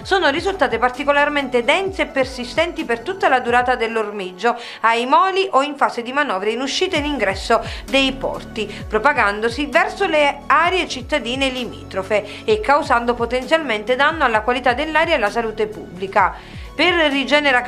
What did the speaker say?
sono risultate particolarmente dense e persistenti per tutta la durata dell'ormeggio, ai moli o in fase di manovre in uscita e in ingresso dei porti, propagandosi verso le aree cittadine limitrofe e causando potenzialmente danno alla qualità dell'aria e alla salute pubblica. Per Rigenera